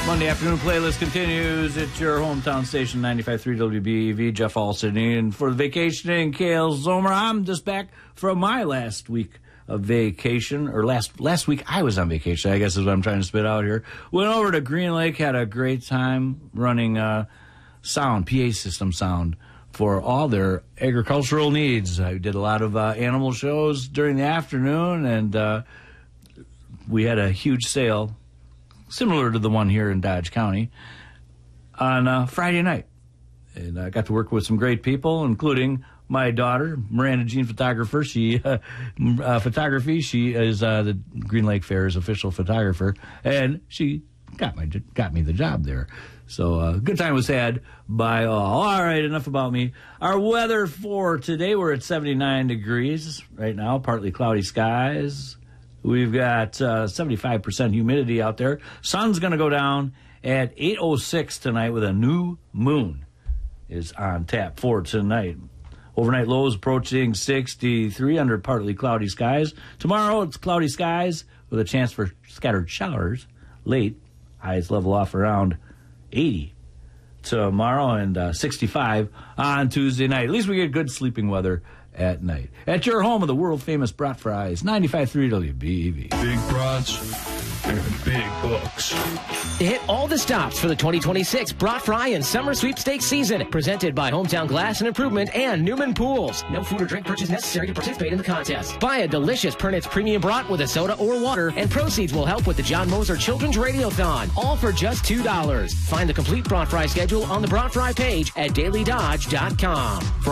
Monday afternoon playlist continues. It's your hometown station, 95.3 WBEV. Jeff Alston in for the vacationing Kale Zomer. I'm just back from my last week of vacation, or last week I was on vacation, I guess is what I'm trying to spit out here. Went over to Green Lake, had a great time running sound, PA system sound for all their agricultural needs. I did a lot of animal shows during the afternoon, and we had a huge sale similar to the one here in Dodge County on Friday night. And I got to work with some great people, including my daughter, Miranda Jean Photographer. She is the Green Lake Fair's official photographer, and she got me the job there. So good time was had by all. All right, enough about me. Our weather for today, we're at 79 degrees right now, partly cloudy skies. We've got 75% humidity out there. Sun's going to go down at 8:06 tonight with a new moon is on tap for tonight. Overnight lows approaching 63 under partly cloudy skies. Tomorrow it's cloudy skies with a chance for scattered showers late. Highs level off around 80 tomorrow and 65 on Tuesday night. At least we get good sleeping weather at night. At your home of the world-famous brat fries, 95.3 WBEV. Big brats and big bucks. Hit all the stops for the 2026 Brat Fry and Summer Sweepstakes season. Presented by Hometown Glass and Improvement and Newman Pools. No food or drink purchase necessary to participate in the contest. Buy a delicious Pernitz Premium Brat with a soda or water, and proceeds will help with the John Moser Children's Radiothon. All for just $2. Find the complete Brat Fry schedule on the Brat Fry page at dailydodge.com.